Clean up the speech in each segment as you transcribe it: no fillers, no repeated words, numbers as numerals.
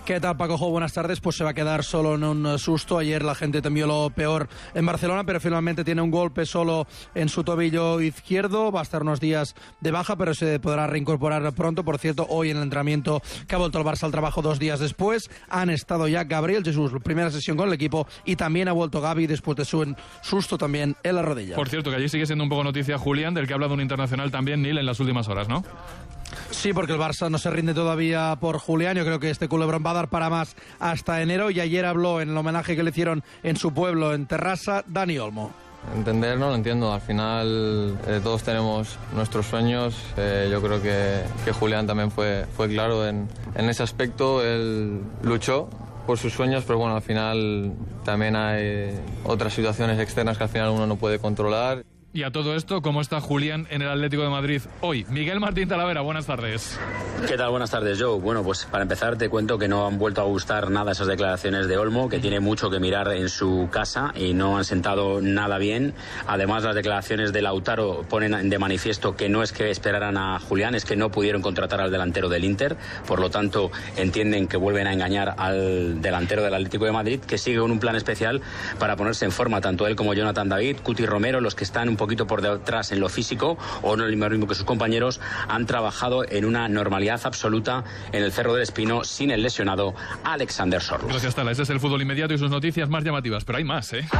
¿Qué tal, Paco? Buenas tardes. Pues se va a quedar solo en un susto. Ayer la gente temió lo peor en Barcelona, pero finalmente tiene un golpe solo en su tobillo izquierdo. Va a estar unos días de baja, pero se podrá reincorporar pronto. Por cierto, hoy en el entrenamiento que ha vuelto el Barça al trabajo 2 días después, han estado ya Gabriel Jesús, primera sesión con el equipo, y también ha vuelto Gavi después de su susto también en la rodilla. Por cierto, que allí sigue siendo un poco noticia Julián, del que ha hablado un internacional también, Neil, en las últimas horas, ¿no? Sí, porque el Barça no se rinde todavía por Julián. Yo creo que este culebrón va a dar para más hasta enero, y ayer habló en el homenaje que le hicieron en su pueblo, en Terrassa, Dani Olmo. Entender no lo entiendo, al final todos tenemos nuestros sueños. Yo creo que Julián también fue claro en ese aspecto. Él luchó por sus sueños, pero bueno, al final también hay otras situaciones externas que al final uno no puede controlar. Y a todo esto, ¿cómo está Julián en el Atlético de Madrid hoy? Miguel Martín Talavera, buenas tardes. ¿Qué tal? Buenas tardes, Joe. Bueno, pues para empezar te cuento que no han vuelto a gustar nada esas declaraciones de Olmo, que tiene mucho que mirar en su casa y no han sentado nada bien. Además, las declaraciones de Lautaro ponen de manifiesto que no es que esperaran a Julián, es que no pudieron contratar al delantero del Inter. Por lo tanto, entienden que vuelven a engañar al delantero del Atlético de Madrid, que sigue con un plan especial para ponerse en forma, tanto él como Jonathan David, Cuti Romero, los que están un poquito por detrás en lo físico o no el mismo ritmo que sus compañeros, han trabajado en una normalidad absoluta en el Cerro del Espino sin el lesionado Alexander Sorloth. Gracias, Tala. Ese es el fútbol inmediato y sus noticias más llamativas, pero hay más, ¿eh?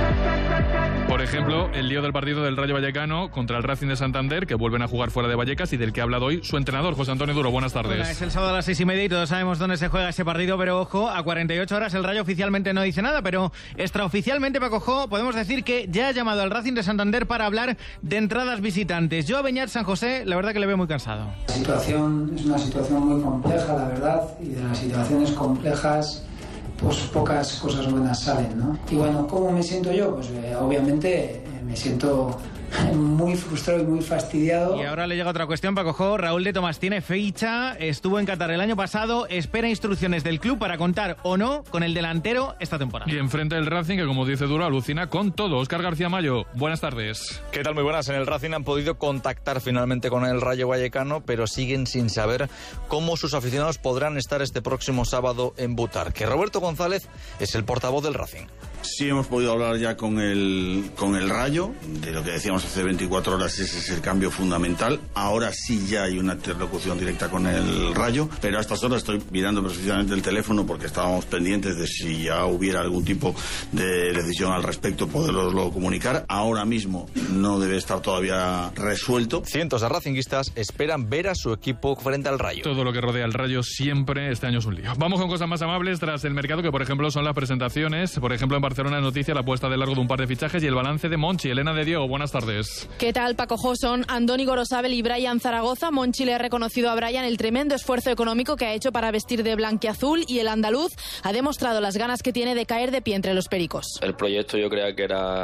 Por ejemplo, el lío del partido del Rayo Vallecano contra el Racing de Santander, que vuelven a jugar fuera de Vallecas y del que ha hablado hoy su entrenador, José Antonio Duro. Buenas tardes. Bueno, es el sábado a las 6:30 y todos sabemos dónde se juega ese partido, pero ojo, a 48 horas el Rayo oficialmente no dice nada, pero extraoficialmente, Paco Jo, podemos decir que ya ha llamado al Racing de Santander para hablar de entradas visitantes. Yo a Beñat San José, la verdad que le veo muy cansado. La situación es una situación muy compleja, la verdad, y de las situaciones complejas pues pocas cosas buenas salen, ¿no? Y bueno, ¿cómo me siento yo? Pues obviamente me siento muy frustrado y muy fastidiado. Y ahora le llega otra cuestión, Paco Jo. Raúl de Tomás tiene fecha, estuvo en Qatar el año pasado, espera instrucciones del club para contar o no con el delantero esta temporada. Y enfrente del Racing, que como dice Duro, alucina con todo. Óscar García Mayo, buenas tardes. ¿Qué tal? Muy buenas. En el Racing han podido contactar finalmente con el Rayo Vallecano, pero siguen sin saber cómo sus aficionados podrán estar este próximo sábado en Butarque. Roberto González es el portavoz del Racing. Sí hemos podido hablar ya con el Rayo, de lo que decíamos hace 24 horas, ese es el cambio fundamental. Ahora sí ya hay una interlocución directa con el Rayo, pero a estas horas estoy mirando precisamente el teléfono porque estábamos pendientes de si ya hubiera algún tipo de decisión al respecto, poderoslo comunicar. Ahora mismo no debe estar todavía resuelto. Cientos de racinguistas esperan ver a su equipo frente al Rayo. Todo lo que rodea al Rayo siempre este año es un lío. Vamos con cosas más amables tras el mercado, que por ejemplo son las presentaciones. Por ejemplo, en Barcelona noticia la puesta de largo de un par de fichajes y el balance de Monchi. Elena de Diego, buenas tardes. ¿Qué tal, Paco Jo? Son Andoni Gorosabel y Brian Zaragoza. Monchi le ha reconocido a Brian el tremendo esfuerzo económico que ha hecho para vestir de blanquiazul, y el andaluz ha demostrado las ganas que tiene de caer de pie entre los pericos. El proyecto yo creía que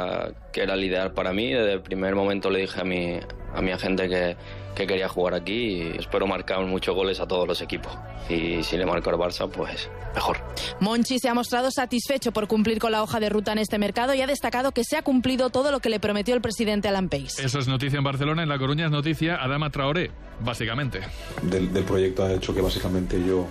era el ideal para mí. Desde el primer momento le dije a mi agente que quería jugar aquí y espero marcar muchos goles a todos los equipos. Y si le marco al Barça, pues mejor. Monchi se ha mostrado satisfecho por cumplir con la hoja de ruta en este mercado y ha destacado que se ha cumplido todo lo que le prometió el presidente Alan Pace. Eso es noticia en Barcelona. En La Coruña es noticia Adama Traoré, básicamente. Del proyecto ha hecho que básicamente yo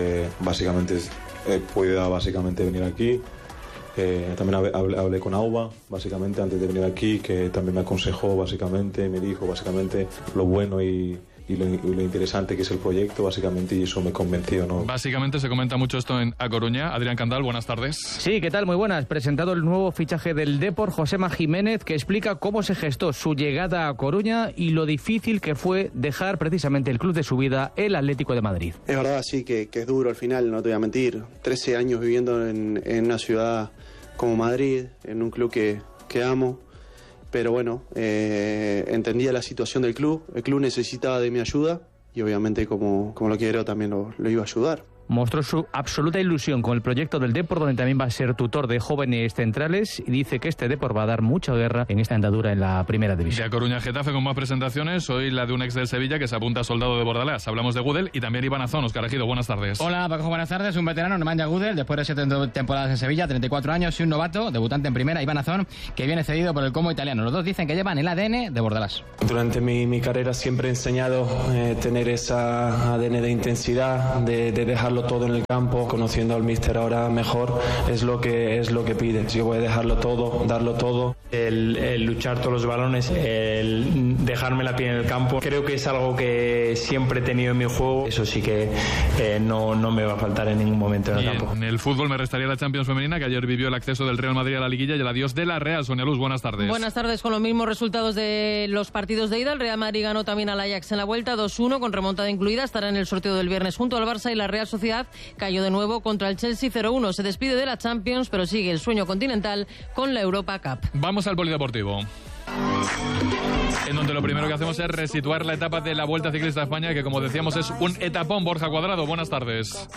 pueda venir aquí. También hablé con Auba, básicamente, antes de venir aquí, que también me aconsejó, básicamente, me dijo, básicamente, lo bueno y lo interesante que es el proyecto, básicamente, y eso me convenció, ¿no? Básicamente se comenta mucho esto en A Coruña. Adrián Candal, buenas tardes. Sí, ¿qué tal? Muy buenas. Presentado el nuevo fichaje del Depor, Josema Jiménez, que explica cómo se gestó su llegada a Coruña y lo difícil que fue dejar precisamente el club de su vida, el Atlético de Madrid. Es verdad, sí, que es duro al final, no te voy a mentir. 13 años viviendo en una ciudad como Madrid, en un club que amo, pero bueno, entendía la situación del club, el club necesitaba de mi ayuda y obviamente como lo quiero también lo iba a ayudar. Mostró su absoluta ilusión con el proyecto del Depor, donde también va a ser tutor de jóvenes centrales, y dice que este Depor va a dar mucha guerra en esta andadura en la primera división. De A Coruña, Getafe con más presentaciones. Hoy la de un ex del Sevilla que se apunta a soldado de Bordalás. Hablamos de Gudel y también Iván Azón. Óscar Ejido, buenas tardes. Hola, Paco, buenas tardes. Un veterano, Nemanja Gudel, después de 7 temporadas en Sevilla, 34 años, y un novato, debutante en primera, Iván Azón, que viene cedido por el Como italiano. Los dos dicen que llevan el ADN de Bordalás. Durante mi carrera siempre he enseñado tener esa ADN de intensidad, de dejar darlo todo en el campo, conociendo al míster ahora mejor, es lo que pide. Yo voy a dejarlo todo, darlo todo. El luchar todos los balones, el dejarme la piel en el campo, creo que es algo que siempre he tenido en mi juego. Eso sí que no me va a faltar en ningún momento en el campo. En el fútbol me restaría la Champions femenina, que ayer vivió el acceso del Real Madrid a la liguilla y el adiós de la Real. Sonia Luz, buenas tardes. Buenas tardes. Con los mismos resultados de los partidos de ida, el Real Madrid ganó también al Ajax en la vuelta 2-1 con remontada incluida. Estará en el sorteo del viernes junto al Barça, y la Real Sociedad cayó de nuevo contra el Chelsea 0-1. Se despide de la Champions, pero sigue el sueño continental con la Europa Cup. Vamos al polideportivo, en donde lo primero que hacemos es resituar la etapa de la Vuelta Ciclista a España, que como decíamos es un etapón. Borja Cuadrado, buenas tardes.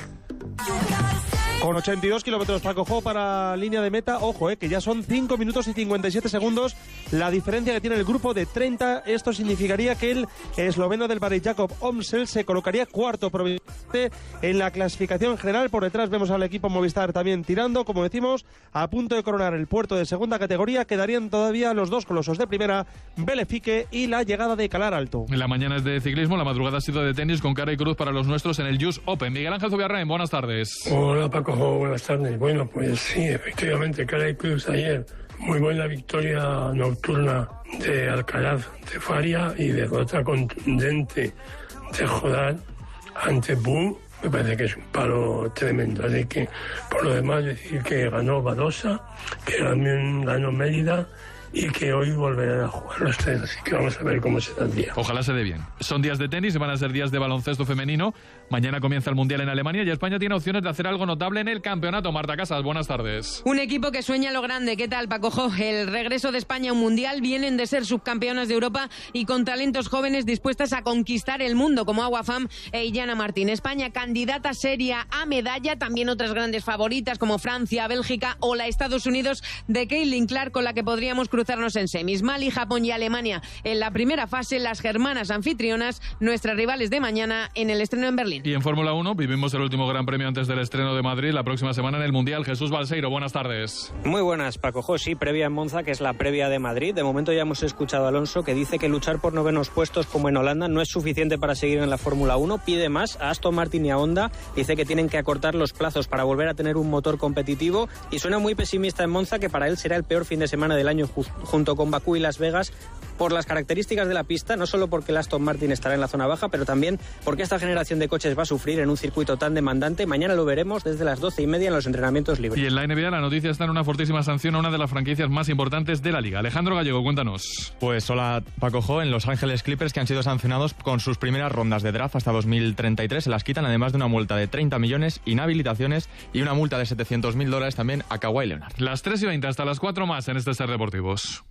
Con 82 kilómetros para Cojo para línea de meta. Ojo, que ya son 5 minutos y 57 segundos la diferencia que tiene el grupo de 30. Esto significaría que el esloveno del Barry Jacob Omsel se colocaría cuarto provisionalmente en la clasificación general. Por detrás vemos al equipo Movistar también tirando, como decimos, a punto de coronar el puerto de segunda categoría. Quedarían todavía los dos colosos de primera, Belefique y la llegada de Calar Alto. La mañana es de ciclismo, la madrugada ha sido de tenis con cara y cruz para los nuestros en el US Open. Miguel Ángel Zubiarrain, buenas tardes. Hola Paco, buenas tardes. Bueno, pues sí, efectivamente, cara y cruz ayer. Muy buena victoria nocturna de Alcaraz de Faria y derrota contundente de Jodar ante Bull. Me parece que es un palo tremendo. Así que, por lo demás, decir que ganó Badosa, que también ganó Mérida y que hoy volverán a jugar los tres, así que vamos a ver cómo se da el día. Ojalá se dé bien. Son días de tenis, van a ser días de baloncesto femenino. Mañana comienza el Mundial en Alemania y España tiene opciones de hacer algo notable en el campeonato. Marta Casas, buenas tardes. Un equipo que sueña lo grande. ¿Qué tal, Paco Jo? El regreso de España a un Mundial. Vienen de ser subcampeonas de Europa y con talentos jóvenes dispuestas a conquistar el mundo, como Agua Fam e Illana Martín. España candidata seria a medalla. También otras grandes favoritas como Francia, Bélgica o la Estados Unidos de Caitlin Clark, con la que podríamos cruzarnos en semis. Mali, Japón y Alemania en la primera fase. Las germanas anfitrionas, nuestras rivales de mañana en el estreno en Berlín. Y en Fórmula 1 vivimos el último Gran Premio antes del estreno de Madrid la próxima semana en el Mundial. Jesús Balseiro, buenas tardes. Muy buenas, Paco José. Previa en Monza, que es la previa de Madrid. De momento ya hemos escuchado a Alonso, que dice que luchar por novenos puestos como en Holanda no es suficiente para seguir en la Fórmula 1. Pide más a Aston Martin y a Honda. Dice que tienen que acortar los plazos para volver a tener un motor competitivo. Y suena muy pesimista en Monza, que para él será el peor fin de semana del año junto con Bakú y Las Vegas, por las características de la pista, no solo porque el Aston Martin estará en la zona baja, pero también porque esta generación de coches va a sufrir en un circuito tan demandante. Mañana lo veremos desde las 12:30 en los entrenamientos libres. Y en la NBA la noticia está en una fortísima sanción a una de las franquicias más importantes de la liga. Alejandro Gallego, cuéntanos. Pues hola, Paco Jo. En Los Ángeles Clippers, que han sido sancionados con sus primeras rondas de draft hasta 2033, se las quitan, además de una multa de 30 millones, inhabilitaciones y una multa de $700.000 también a Kawhi Leonard. Las 3:20 hasta las 4 más en este Ser Deportivos.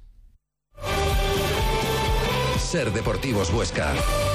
Ser Deportivos Huesca.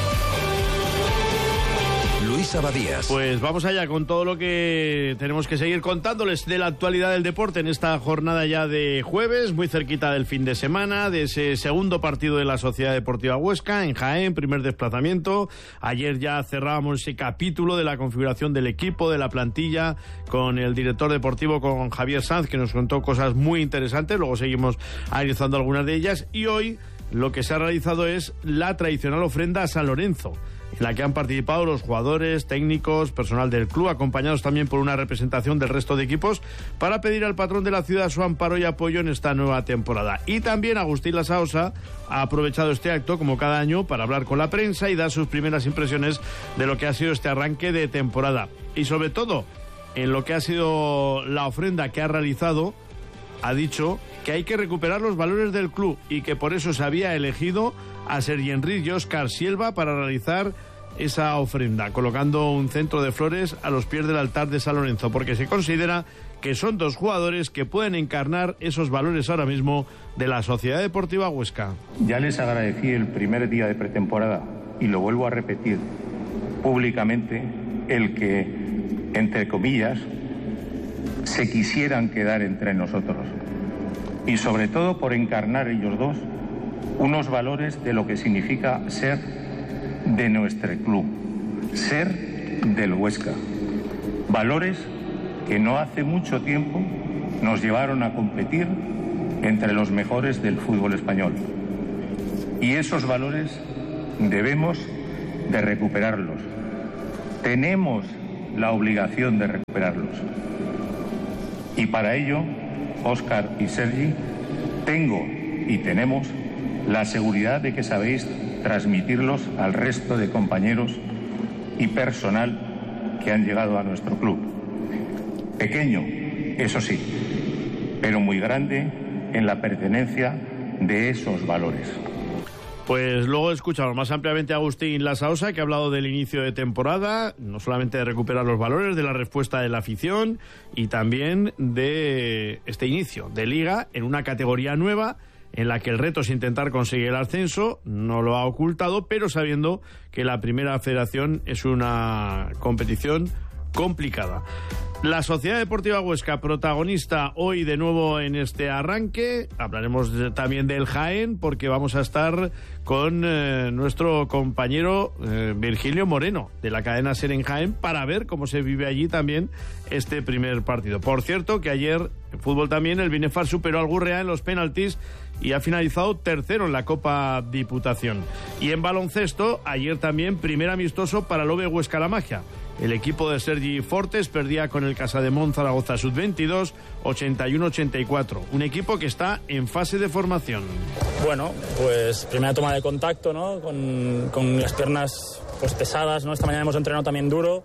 Luis Abadías. Pues vamos allá con todo lo que tenemos que seguir contándoles de la actualidad del deporte en esta jornada ya de jueves, muy cerquita del fin de semana, de ese segundo partido de la Sociedad Deportiva Huesca en Jaén, primer desplazamiento. Ayer ya cerrábamos ese capítulo de la configuración del equipo, de la plantilla, con el director deportivo, con Javier Sanz, que nos contó cosas muy interesantes. Luego seguimos analizando algunas de ellas y hoy lo que se ha realizado es la tradicional ofrenda a San Lorenzo, en la que han participado los jugadores, técnicos, personal del club, acompañados también por una representación del resto de equipos, para pedir al patrón de la ciudad su amparo y apoyo en esta nueva temporada. Y también Agustín Lasaosa ha aprovechado este acto, como cada año, para hablar con la prensa y dar sus primeras impresiones de lo que ha sido este arranque de temporada. Y sobre todo, en lo que ha sido la ofrenda que ha realizado, ha dicho que hay que recuperar los valores del club y que por eso se había elegido a Sergi Enric y Óscar Silva para realizar esa ofrenda, colocando un centro de flores a los pies del altar de San Lorenzo, porque se considera que son dos jugadores que pueden encarnar esos valores ahora mismo de la Sociedad Deportiva Huesca. Ya les agradecí el primer día de pretemporada y lo vuelvo a repetir públicamente, el que, entre comillas, se quisieran quedar entre nosotros, y sobre todo por encarnar ellos dos unos valores de lo que significa ser de nuestro club, ser del Huesca, valores que no hace mucho tiempo nos llevaron a competir entre los mejores del fútbol español, y esos valores debemos de recuperarlos. Tenemos la obligación de recuperarlos. Y para ello, Óscar y Sergi, tengo y tenemos la seguridad de que sabéis transmitirlos al resto de compañeros y personal que han llegado a nuestro club. Pequeño, eso sí, pero muy grande en la pertenencia de esos valores. Pues luego escuchamos más ampliamente a Agustín Lasaosa, que ha hablado del inicio de temporada, no solamente de recuperar los valores, de la respuesta de la afición y también de este inicio de liga en una categoría nueva en la que el reto es intentar conseguir el ascenso, no lo ha ocultado, pero sabiendo que la primera federación es una competición complicada. La Sociedad Deportiva Huesca, protagonista hoy de nuevo en este arranque. Hablaremos también del Jaén, porque vamos a estar con nuestro compañero Virgilio Moreno, de la cadena SER en Jaén, para ver cómo se vive allí también este primer partido. Por cierto, que ayer en fútbol también el Binefar superó al Gurrea en los penaltis y ha finalizado tercero en la Copa Diputación. Y en baloncesto, ayer también primer amistoso para el OVE Huesca La Magia. El equipo de Sergi Fortes perdía con el Casademont Zaragoza Sub-22 81-84. Un equipo que está en fase de formación. Bueno, pues primera toma de contacto, ¿no? Con las piernas pues pesadas, ¿no? Esta mañana hemos entrenado también duro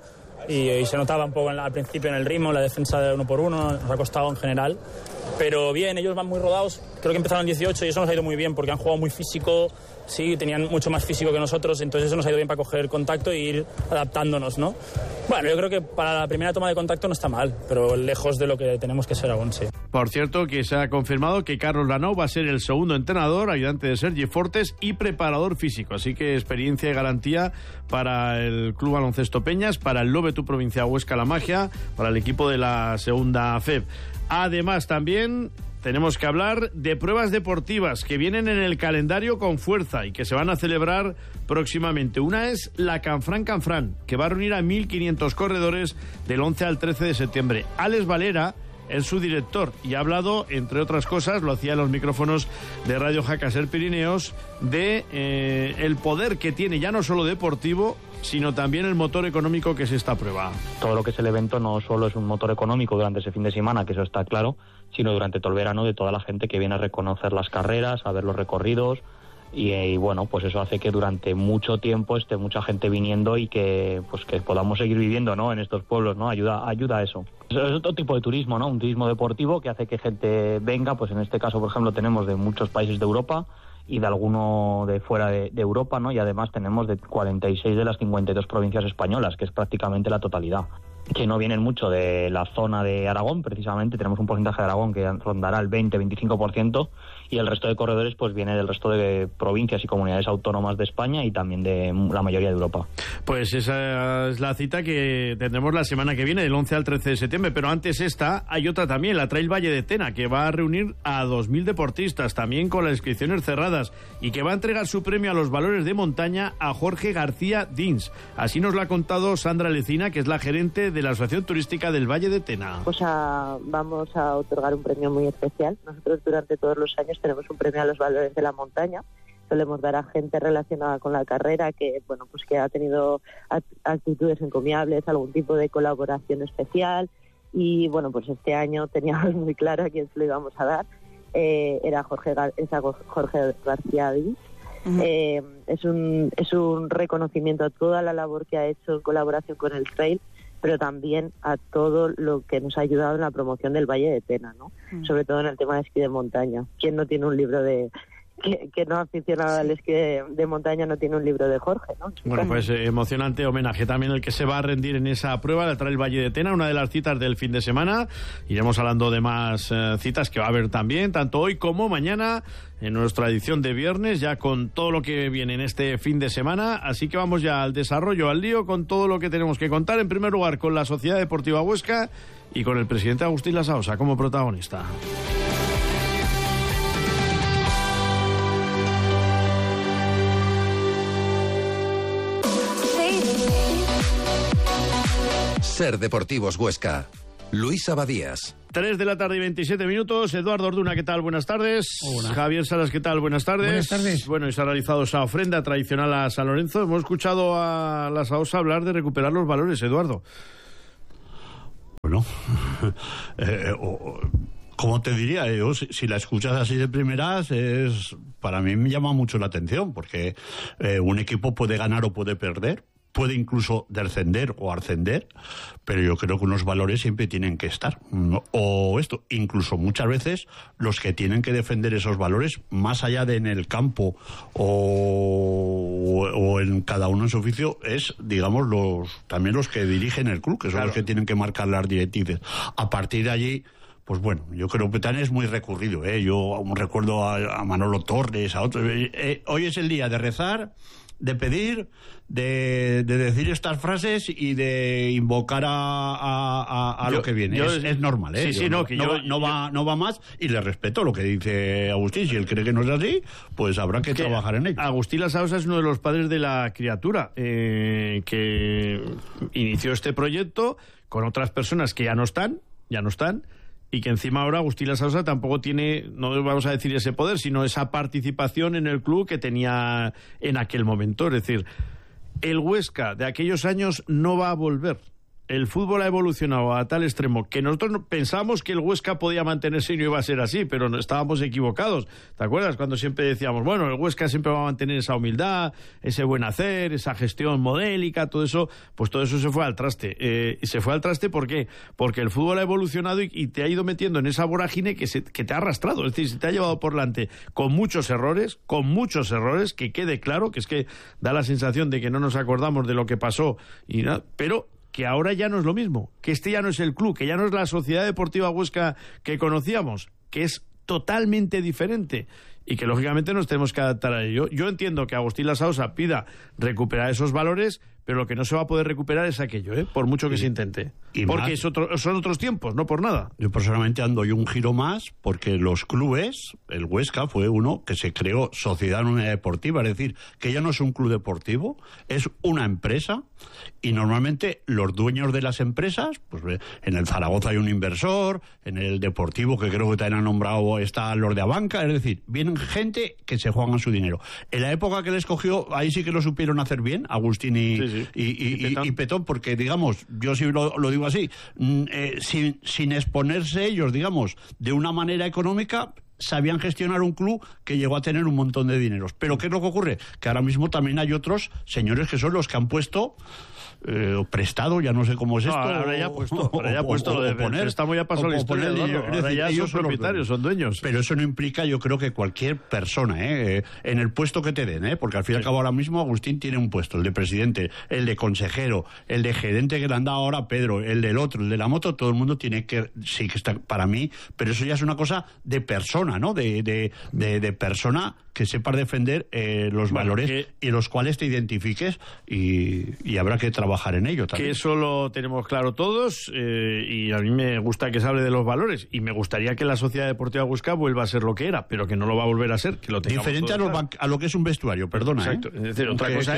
y se notaba un poco al principio en el ritmo, la defensa de 1 por 1, nos ha costado en general. Pero bien, ellos van muy rodados, creo que empezaron en 18 y eso nos ha ido muy bien porque han jugado muy físico, sí, tenían mucho más físico que nosotros, entonces eso nos ha ido bien para coger contacto e ir adaptándonos, ¿no? Bueno, yo creo que para la primera toma de contacto no está mal, pero lejos de lo que tenemos que ser aún, sí. Por cierto, que se ha confirmado que Carlos Lanau va a ser el segundo entrenador, ayudante de Sergi Fortes y preparador físico, así que experiencia y garantía para el Club Baloncesto Peñas, para el Lobe Tu Provincia Huesca La Magia, para el equipo de la segunda FEB. Además, también tenemos que hablar de pruebas deportivas que vienen en el calendario con fuerza y que se van a celebrar próximamente. Una es la Canfrán, que va a reunir a 1.500 corredores del 11 al 13 de septiembre. Alex Valera es su director y ha hablado, entre otras cosas, lo hacía en los micrófonos de Radio Jaca Ser Pirineos, de el poder que tiene, ya no solo deportivo, sino también el motor económico que es esta prueba. Todo lo que es el evento no solo es un motor económico durante ese fin de semana, que eso está claro, sino durante todo el verano de toda la gente que viene a reconocer las carreras, a ver los recorridos y bueno, pues eso hace que durante mucho tiempo esté mucha gente viniendo y que pues que podamos seguir viviendo, ¿no?, en estos pueblos, ¿no? Ayuda a eso. Es otro tipo de turismo, ¿no? Un turismo deportivo que hace que gente venga, pues en este caso, por ejemplo, tenemos de muchos países de Europa y de alguno de fuera de Europa, ¿no? Y además tenemos de 46 de las 52 provincias españolas, que es prácticamente la totalidad, que no vienen mucho de la zona de Aragón, precisamente. Tenemos un porcentaje de Aragón que rondará el 20-25%, y el resto de corredores pues viene del resto de provincias y comunidades autónomas de España y también de la mayoría de Europa. Pues esa es la cita que tendremos la semana que viene, del 11 al 13 de septiembre, pero antes hay otra también, la Trail Valle de Tena, que va a reunir a 2.000 deportistas, también con las inscripciones cerradas, y que va a entregar su premio a los valores de montaña a Jorge García Dins. Así nos lo ha contado Sandra Lecina, que es la gerente de la Asociación Turística del Valle de Tena. Vamos a otorgar un premio muy especial. Nosotros durante todos los años tenemos un premio a los valores de la montaña. Solemos dar a gente relacionada con la carrera que, bueno, pues que ha tenido actitudes encomiables, algún tipo de colaboración especial. Y bueno, pues este año teníamos muy claro a quién se lo íbamos a dar. Era Jorge García Dins. Es un reconocimiento a toda la labor que ha hecho en colaboración con el trail, pero también a todo lo que nos ha ayudado en la promoción del Valle de Tena, ¿no? Sobre todo en el tema de esquí de montaña. ¿Quién no tiene un libro de... que no ha aficionado al esquí de montaña no tiene un libro de Jorge, ¿no? Bueno, pues emocionante homenaje también el que se va a rendir en esa prueba, la Trail Valle de Tena, una de las citas del fin de semana. Iremos hablando de más citas que va a haber también, tanto hoy como mañana, en nuestra edición de viernes, ya con todo lo que viene en este fin de semana. Así que vamos ya al desarrollo, al lío, con todo lo que tenemos que contar. En primer lugar, con la Sociedad Deportiva Huesca y con el presidente Agustín Lasaosa como protagonista. Ser Deportivos Huesca. Luis Abadías. 3 de la tarde y 27 minutos. Eduardo Orduna, ¿qué tal? Buenas tardes. Hola. Javier Salas, ¿qué tal? Buenas tardes. Buenas tardes. Bueno, y se ha realizado esa ofrenda tradicional a San Lorenzo. Hemos escuchado a la Saosa hablar de recuperar los valores, Eduardo. Bueno, ¿cómo te diría? Yo, si la escuchas así de primeras, para mí me llama mucho la atención, porque un equipo puede ganar o puede perder, puede incluso descender o ascender, pero yo creo que unos valores siempre tienen que estar. O esto, incluso muchas veces los que tienen que defender esos valores, más allá de en el campo o en cada uno en su oficio, es, digamos, también los que dirigen el club, que son los que tienen que marcar las directrices. A partir de allí, pues bueno, yo creo que también es muy recurrido, ¿eh? Yo aún recuerdo a Manolo Torres, a otros. Hoy es el día de rezar, de pedir, de decir estas frases y de invocar a lo que viene. Es normal, ¿eh? Sí, no va más, y le respeto lo que dice Agustín. Si él cree que no es así, pues habrá que trabajar en ello. Agustín Lasaosa es uno de los padres de la criatura, que inició este proyecto con otras personas que ya no están, y que encima ahora Agustín Lasaosa tampoco tiene, no vamos a decir ese poder, sino esa participación en el club que tenía en aquel momento. Es decir, el Huesca de aquellos años no va a volver. El fútbol ha evolucionado a tal extremo que nosotros pensábamos que el Huesca podía mantenerse y no iba a ser así, pero estábamos equivocados. ¿Te acuerdas? Cuando siempre decíamos, bueno, el Huesca siempre va a mantener esa humildad, ese buen hacer, esa gestión modélica, todo eso, pues todo eso se fue al traste. Y se fue al traste, ¿por qué? Porque el fútbol ha evolucionado y te ha ido metiendo en esa vorágine que te ha arrastrado. Es decir, se te ha llevado por delante con muchos errores, que quede claro, que es que da la sensación de que no nos acordamos de lo que pasó, pero que ahora ya no es lo mismo, que este ya no es el club, que ya no es la Sociedad Deportiva Huesca que conocíamos, que es totalmente diferente y que lógicamente nos tenemos que adaptar a ello. Yo entiendo que Agustín Lasaosa pida recuperar esos valores, pero lo que no se va a poder recuperar es aquello, por mucho que se intente. Porque son otros tiempos, no por nada. Yo personalmente ando un giro más, porque los clubes, el Huesca fue uno que se creó Sociedad Anónima Deportiva, es decir, que ya no es un club deportivo, es una empresa, y normalmente los dueños de las empresas, pues en el Zaragoza hay un inversor, en el Deportivo, que creo que también han nombrado, está los de Abanca, es decir, vienen gente que se juegan su dinero. En la época que les cogió, ahí sí que lo supieron hacer bien, Agustín y Petón, porque, digamos, yo sí lo digo así, sin exponerse ellos, digamos, de una manera económica, sabían gestionar un club que llegó a tener un montón de dineros. Pero ¿qué es lo que ocurre? Que ahora mismo también hay otros señores que son los que han puesto prestado, ya no sé cómo es esto. Ahora ya puesto lo de poner. Préstamo ya pasó la historia. Ahora ya son propietarios, son dueños. Pero eso no implica, yo creo, que cualquier persona, en el puesto que te den, porque al fin y al cabo ahora mismo Agustín tiene un puesto, el de presidente, el de consejero, el de gerente que le han dado ahora a Pedro, el del otro, el de la moto, todo el mundo tiene que, sí que está para mí, pero eso ya es una cosa de persona, ¿no? De persona que sepas defender los valores y los cuales te identifiques, y habrá que trabajar en ello también. Que eso lo tenemos claro todos, y a mí me gusta que se hable de los valores, y me gustaría que la Sociedad Deportiva Huesca vuelva a ser lo que era, pero que no lo va a volver a ser, que lo tengamos diferente a lo que es un vestuario, perdona. Exacto. Es decir, otra cosa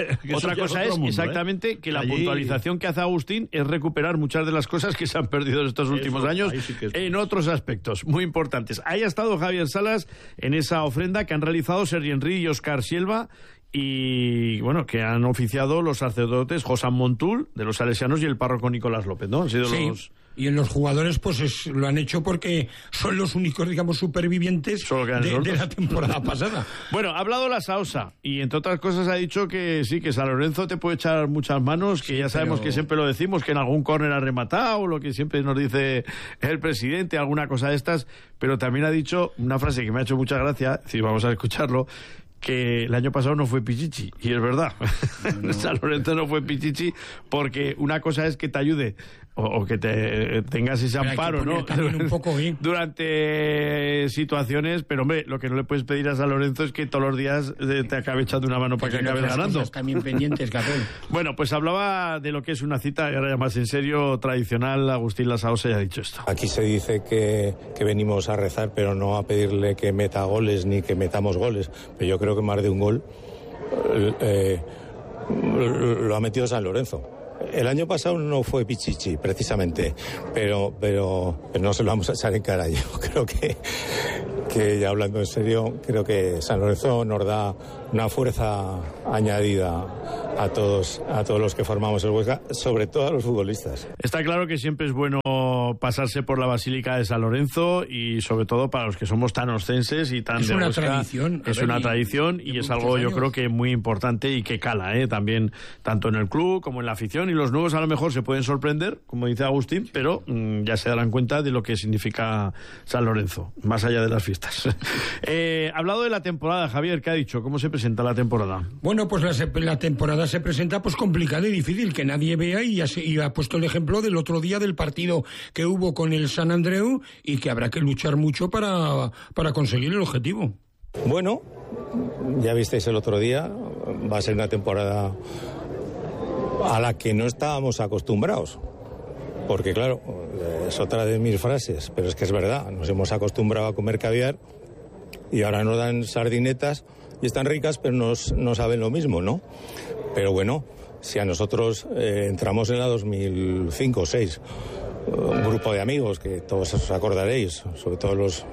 es exactamente que la puntualización que hace Agustín es recuperar muchas de las cosas que se han perdido en estos últimos años en otros aspectos muy importantes. Ahí ha estado Javier Salas en esa ofrenda que han realizado Sergi Henry y Óscar Silva, y bueno, que han oficiado los sacerdotes Josán Montul de los salesianos y el párroco Nicolás López, ¿no? Han sido los... Y en los jugadores pues lo han hecho porque son los únicos, digamos, supervivientes de la temporada pasada. Bueno, ha hablado Lasaosa y entre otras cosas ha dicho que sí, que San Lorenzo te puede echar muchas manos, que ya sabemos que siempre lo decimos, que en algún córner ha rematado, lo que siempre nos dice el presidente, alguna cosa de estas, pero también ha dicho una frase que me ha hecho mucha gracia, si vamos a escucharlo, que el año pasado no fue Pichichi, y es verdad. No. San Lorenzo no fue Pichichi, porque una cosa es que te ayude o que te tengas ese amparo, ¿no? Un poco, durante situaciones, pero hombre, lo que no le puedes pedir a San Lorenzo es que todos los días te acabe echando una mano para que acabes ganando. También pendientes, Gabriel. Bueno, pues hablaba de lo que es una cita, y ahora ya más en serio, tradicional. Agustín Lasaosa ya ha dicho esto. Aquí se dice que venimos a rezar, pero no a pedirle que meta goles ni que metamos goles. Pero yo creo que más de un gol lo ha metido San Lorenzo. El año pasado no fue Pichichi, precisamente, pero no se lo vamos a echar en cara. Yo creo que ya hablando en serio, creo que San Lorenzo nos da una fuerza añadida a todos los que formamos el Huesca, sobre todo a los futbolistas. Está claro que siempre es bueno pasarse por la Basílica de San Lorenzo y sobre todo para los que somos tan oscenses y tan de Huesca. Es una tradición y es algo yo creo que muy importante y que cala, también tanto en el club como en la afición, y los nuevos a lo mejor se pueden sorprender, como dice Agustín, pero ya se darán cuenta de lo que significa San Lorenzo, más allá de las fiestas. Hablado de la temporada, Javier, ¿qué ha dicho? ¿Cómo se presenta la temporada? Bueno, pues la temporada se presenta pues complicada y difícil, que nadie vea, y ha puesto el ejemplo del otro día del partido que hubo con el San Andreu, y que habrá que luchar mucho para conseguir el objetivo. Bueno, ya visteis el otro día, va a ser una temporada a la que no estábamos acostumbrados. Porque claro, es otra de mis frases, pero es que es verdad, nos hemos acostumbrado a comer caviar y ahora nos dan sardinetas y están ricas, pero no saben lo mismo, ¿no? Pero bueno, si a nosotros entramos en la 2005 o 2006, un grupo de amigos que todos os acordaréis, sobre todo los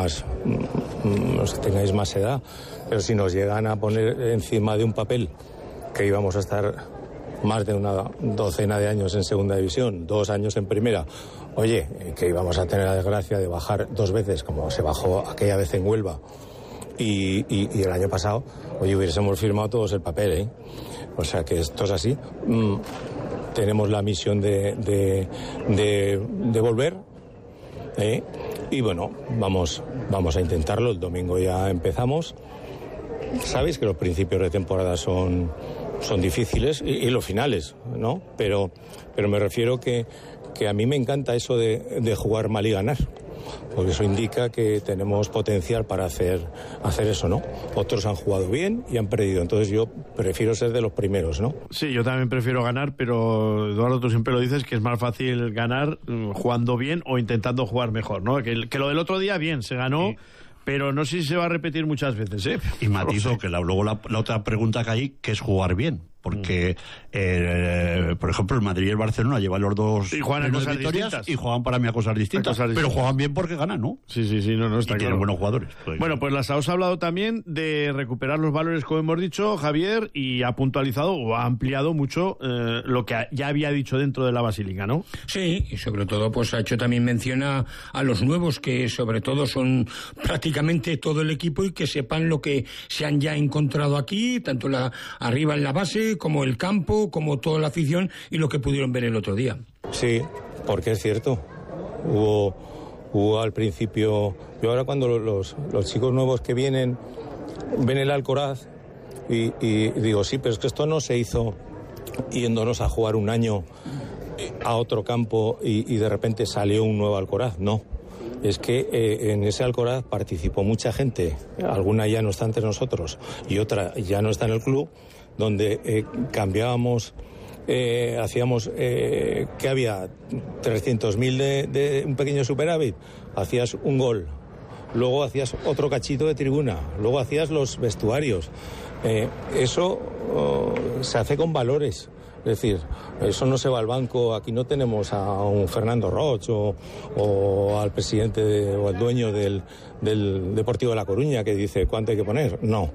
que tengáis más edad, pero si nos llegan a poner encima de un papel que íbamos a estar más de una docena de años en segunda división, 2 años en primera, oye, que íbamos a tener la desgracia de bajar 2 veces, como se bajó aquella vez en Huelva, y el año pasado, oye, hubiésemos firmado todos el papel, O sea que esto es así. Tenemos la misión de volver, y bueno, vamos a intentarlo. El domingo ya empezamos. Sabéis que los principios de temporada son difíciles y los finales, ¿no? Pero me refiero que a mí me encanta eso de jugar mal y ganar, porque eso indica que tenemos potencial para hacer eso, ¿no? Otros han jugado bien y han perdido, entonces yo prefiero ser de los primeros, ¿no? Sí, yo también prefiero ganar, pero Eduardo, tú siempre lo dices, que es más fácil ganar jugando bien o intentando jugar mejor, ¿no? Que lo del otro día, bien, se ganó... Sí. Pero no sé si se va a repetir muchas veces, ¿eh? Y matizo que luego la otra pregunta que hay, que es jugar bien. Porque, por ejemplo, el Madrid y el Barcelona llevan los dos y juegan a cosas victorias distintas. Y juegan para mí a cosas distintas. Pero juegan bien porque ganan, ¿no? Sí, no, está claro. Tienen buenos jugadores. Bueno, pues os ha hablado también de recuperar los valores, como hemos dicho, Javier, y ha puntualizado o ha ampliado mucho lo que ya había dicho dentro de la Basílica, ¿no? Sí, y sobre todo pues ha hecho también mención a los nuevos, que sobre todo son prácticamente todo el equipo, y que sepan lo que se han ya encontrado aquí, tanto arriba en la base, como el campo, como toda la afición, y lo que pudieron ver el otro día. Sí, porque es cierto. Hubo al principio... Yo ahora cuando los chicos nuevos que ven el Alcoraz y digo, sí, pero es que esto no se hizo yéndonos a jugar un año a otro campo y de repente salió un nuevo Alcoraz. No. Es que en ese Alcoraz participó mucha gente, alguna ya no está entre nosotros y otra ya no está en el club, donde cambiábamos, hacíamos, que había 300.000 de un pequeño superávit, hacías un gol, luego hacías otro cachito de tribuna, luego hacías los vestuarios. Eso se hace con valores. Es decir, eso no se va al banco. Aquí no tenemos a un Fernando Roch o al presidente o al dueño del Deportivo de La Coruña que dice cuánto hay que poner. No.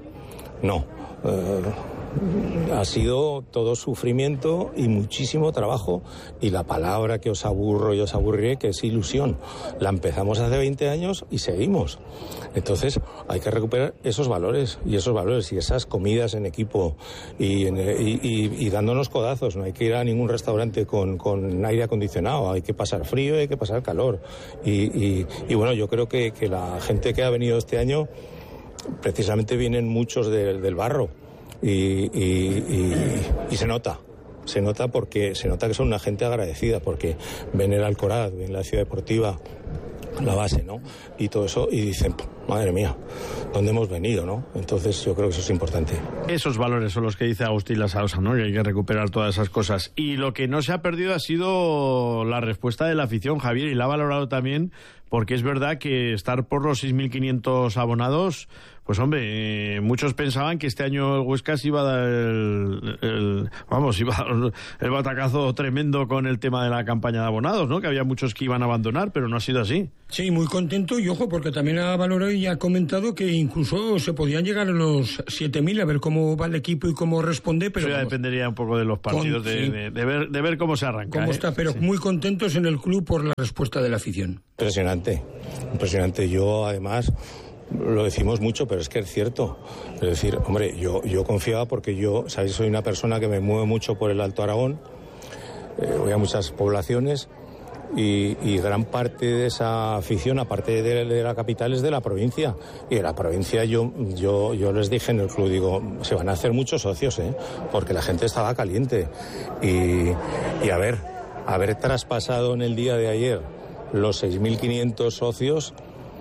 Ha sido todo sufrimiento y muchísimo trabajo, y la palabra que os aburro y os aburriré, que es ilusión, la empezamos hace 20 años y seguimos. Entonces hay que recuperar esos valores y esas comidas en equipo y dándonos codazos. No hay que ir a ningún restaurante con aire acondicionado, hay que pasar frío, hay que pasar calor, y bueno, yo creo que la gente que ha venido este año precisamente vienen muchos del barro. Y se nota porque se nota que son una gente agradecida, porque ven el Alcoraz, ven la ciudad deportiva, la base, ¿no? Y todo eso, y dicen, madre mía, ¿dónde hemos venido, no? Entonces yo creo que eso es importante. Esos valores son los que dice Agustín Lasausa, ¿no? Que hay que recuperar todas esas cosas. Y lo que no se ha perdido ha sido la respuesta de la afición, Javier, y la ha valorado también, porque es verdad que estar por los 6.500 abonados, pues hombre, muchos pensaban que este año el Huesca se iba a dar el batacazo tremendo con el tema de la campaña de abonados, ¿no? Que había muchos que iban a abandonar, pero no ha sido así. Sí, muy contento, y ojo, porque también ha valorado ya ha comentado que incluso se podían llegar a los 7.000, a ver cómo va el equipo y cómo responde. Pero eso ya dependería un poco de los partidos, de ver cómo se arranca. Cómo está, pero muy contentos en el club por la respuesta de la afición. Impresionante. Yo, además, lo decimos mucho, pero es que es cierto. Es decir, hombre, yo confiaba porque yo, ¿sabéis? Soy una persona que me mueve mucho por el Alto Aragón, voy a muchas poblaciones y gran parte de esa afición, aparte de la capital, es de la provincia. Y de la provincia yo les dije en el club, digo, se van a hacer muchos socios, porque la gente estaba caliente. Y haber traspasado en el día de ayer los 6.500 socios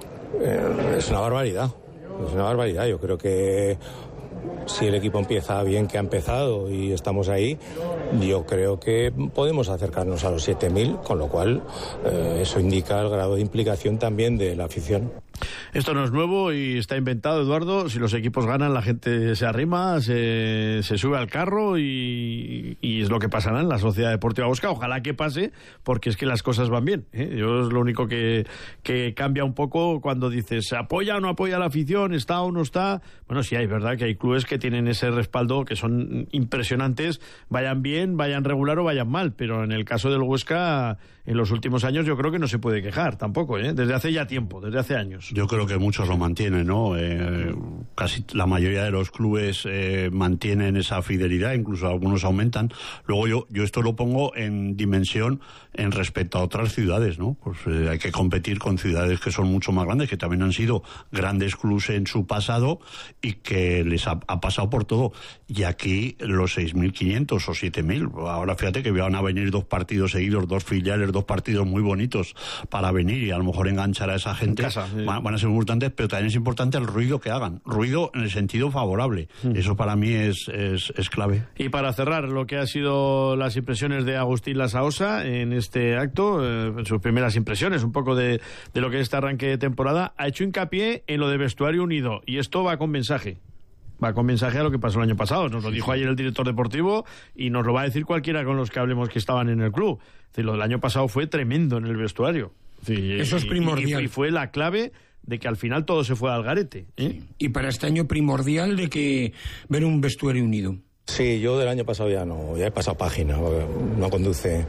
es una barbaridad. Yo creo que si el equipo empieza bien, que ha empezado, y estamos ahí, yo creo que podemos acercarnos a los 7.000, con lo cual eso indica el grado de implicación también de la afición. Esto no es nuevo y está inventado, Eduardo. Si los equipos ganan, la gente se arrima, se sube al carro y es lo que pasará en la Sociedad Deportiva Huesca. Ojalá que pase, porque es que las cosas van bien, Yo es lo único que cambia un poco cuando dices, ¿apoya o no apoya a la afición? ¿Está o no está? Bueno, sí, hay verdad que hay clubes que tienen ese respaldo, que son impresionantes, vayan bien, vayan regular o vayan mal, pero en el caso del Huesca, en los últimos años yo creo que no se puede quejar tampoco, desde hace ya tiempo, desde hace años. Yo creo que muchos lo mantienen, ¿no? Casi la mayoría de los clubes mantienen esa fidelidad, incluso algunos aumentan. Luego yo esto lo pongo en dimensión en respecto a otras ciudades, ¿no? Pues hay que competir con ciudades que son mucho más grandes, que también han sido grandes clubes en su pasado y que les ha pasado por todo. Y aquí los 6.500 o 7.000, ahora fíjate que van a venir 2 partidos seguidos, 2 filiales, 2 partidos muy bonitos para venir y a lo mejor enganchar a esa gente. Van a ser muy importantes, pero también es importante el ruido que hagan. Ruido en el sentido favorable. Eso para mí es clave. Y para cerrar, lo que ha sido las impresiones de Agustín Lasaosa en este acto, sus primeras impresiones, un poco de lo que es este arranque de temporada, ha hecho hincapié en lo de vestuario unido. Y esto va con mensaje. Va con mensaje a lo que pasó el año pasado. Nos lo dijo ayer el director deportivo y nos lo va a decir cualquiera con los que hablemos que estaban en el club. Es decir, lo del año pasado fue tremendo en el vestuario. Eso es primordial. Y fue la clave de que al final todo se fue al garete. Y para este año primordial de que ver un vestuario unido. Sí, yo del año pasado ya he pasado página, no conduce